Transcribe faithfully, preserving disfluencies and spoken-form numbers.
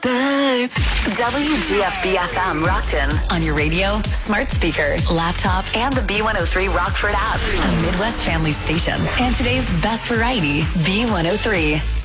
Babe. W G F B F M Rockton. On your radio, smart speaker, laptop, and the B one oh three Rockford app. A Midwest family station. And today's best variety, B one oh three.